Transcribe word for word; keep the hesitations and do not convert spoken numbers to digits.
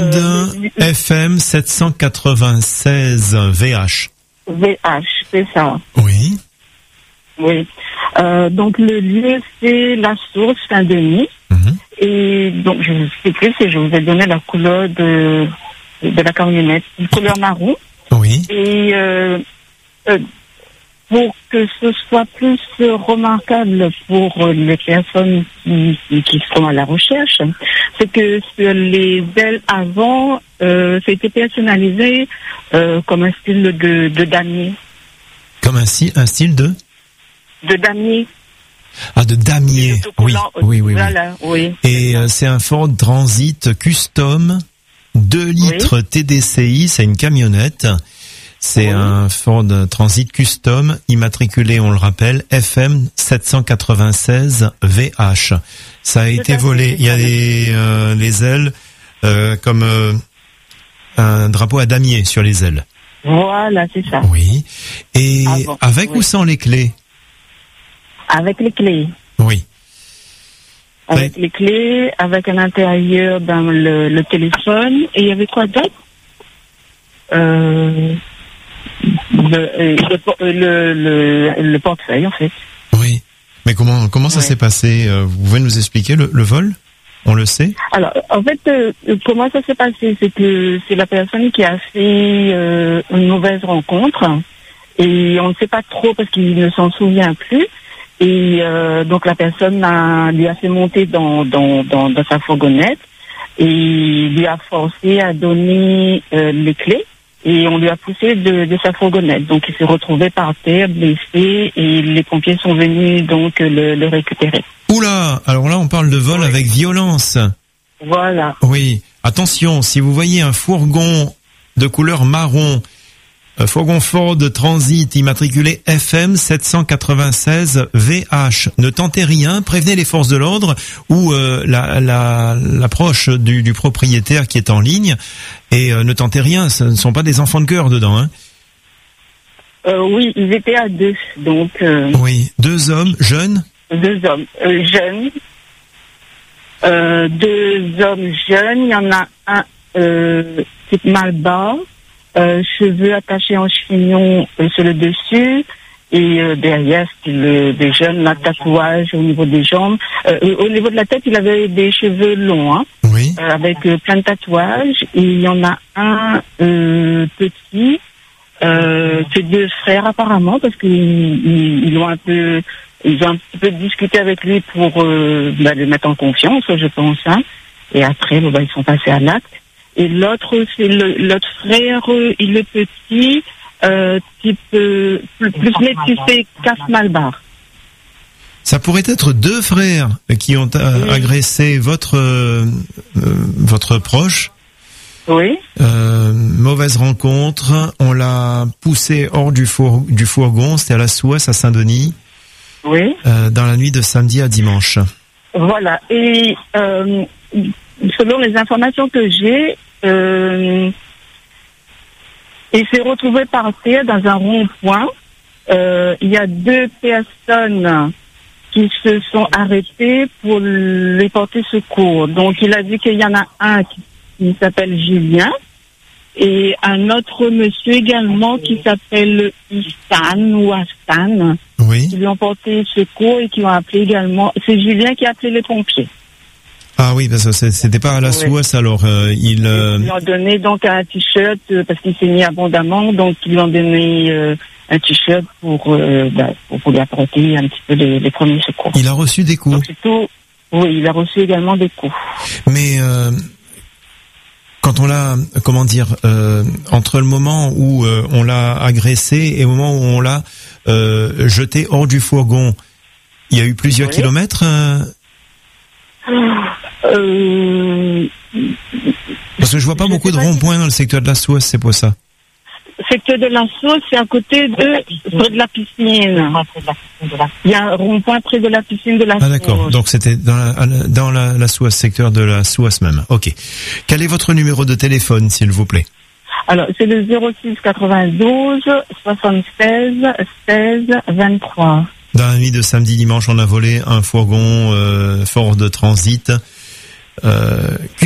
F M sept cent quatre-vingt-seize V H. V H, c'est ça. Oui. Oui. Euh, donc le lieu, c'est la Source, Saint-Denis. Mm-hmm. Et donc je vous explique, je vous ai donné la couleur de, de la camionnette, une couleur marron. Oui. Et euh, euh, pour que ce soit plus remarquable pour les personnes qui, qui, qui sont à la recherche, c'est que sur les ailes avant, euh, c'était personnalisé euh, comme un style de, de damier. Comme un, un style de De damier. Ah, de damier. Oui, oui, oui, voilà, oui. oui. Et euh, c'est un Ford Transit Custom deux litres oui. T D C I, c'est une camionnette. C'est oui. un Ford Transit Custom, immatriculé, on le rappelle, F M sept cent quatre-vingt-seize V H. Ça a Tout été volé. Il y a les, euh, les ailes euh, comme euh, un drapeau à damier sur les ailes. Voilà, c'est ça. Oui. Et ah bon, avec oui. ou sans les clés? Avec les clés. Oui. Avec ouais. les clés, avec à l'intérieur dans le, le téléphone. Et il y avait quoi d'autre? Euh... Le, le, le, le, le portefeuille, en fait. Oui. Mais comment, comment ça ouais. s'est passé? Vous pouvez nous expliquer le, le vol? On le sait? Alors, en fait, euh, comment ça s'est passé? C'est que c'est la personne qui a fait euh, une mauvaise rencontre. Et on ne sait pas trop parce qu'il ne s'en souvient plus. Et euh, donc, la personne a, lui a fait monter dans, dans, dans, dans sa fourgonnette et lui a forcé à donner euh, les clés. Et on lui a poussé de, de sa fourgonnette. Donc, il s'est retrouvé par terre, blessé, et les pompiers sont venus donc le, le récupérer. Oula! Alors là, on parle de vol oui. avec violence. Voilà. Oui. Attention, si vous voyez un fourgon de couleur marron, un fourgon Ford Transit immatriculé F M sept cent quatre-vingt-seize V H, ne tentez rien, prévenez les forces de l'ordre ou euh, la, la, l'approche du, du propriétaire qui est en ligne. Et euh, ne tentez rien, ce ne sont pas des enfants de cœur dedans, hein. Euh, oui, ils étaient à deux, donc. Euh, oui, deux hommes jeunes. Deux hommes euh, jeunes, euh, deux hommes jeunes. Il y en a un euh, type Malbar, euh, cheveux attachés en chignon euh, sur le dessus. Et euh, derrière, c'était le, des jeunes, là, tatouage au niveau des jambes. Euh, au niveau de la tête, il avait des cheveux longs, hein, oui. euh, avec euh, plein de tatouages. Et il y en a un euh, petit, euh, c'est deux frères apparemment, parce qu'ils ils, ils ont un peu, ils ont un petit peu discuté avec lui pour euh, bah, le mettre en confiance, je pense. Hein. Et après, bon, bah, ils sont passés à l'acte. Et l'autre, c'est le, l'autre frère, euh, il est petit. Euh, type euh, plus, plus métissé casse Malbar. Ça pourrait être deux frères qui ont euh, oui. agressé votre euh, votre proche. Oui. Euh, mauvaise rencontre. On l'a poussé hors du, four, du fourgon. C'était à la Souasse à Saint-Denis. Oui. Euh, dans la nuit de samedi à dimanche. Voilà. Et euh, selon les informations que j'ai. Euh, Il s'est retrouvé par terre dans un rond-point. Euh, il y a deux personnes qui se sont arrêtées pour lui porter secours. Donc, il a dit qu'il y en a un qui, qui s'appelle Julien et un autre monsieur également qui s'appelle Istan ou Astan. Oui. Qui lui ont porté secours et qui ont appelé également. C'est Julien qui a appelé les pompiers. Ah oui, parce que c'était pas à la Souasse, alors euh, il... Euh... Ils lui ont donné donc un t-shirt, euh, parce qu'il saignait abondamment, donc ils lui ont donné euh, un t-shirt pour, euh, bah, pour, pour lui apporter un petit peu les, les premiers secours. Il a reçu des coups. Donc, c'est tout. Oui, il a reçu également des coups. Mais euh, quand on l'a, comment dire, euh, entre le moment où euh, on l'a agressé et le moment où on l'a euh, jeté hors du fourgon, il y a eu plusieurs oui. kilomètres euh... Euh... Parce que je vois pas je beaucoup de ronds-points dans le secteur de la Souasse, c'est pour ça. Le secteur de la Souasse, c'est à côté de, près de la piscine. Il y a un rond-point près de la piscine de la Souasse. Ah d'accord, donc c'était dans la, dans la, la Souasse, secteur de la Souasse même. Ok. Quel est votre numéro de téléphone, s'il vous plaît? Alors, c'est le zéro six quatre-vingt-douze soixante-seize seize vingt-trois. Dans la nuit de samedi dimanche, on a volé un fourgon euh, Ford Transit. Euh,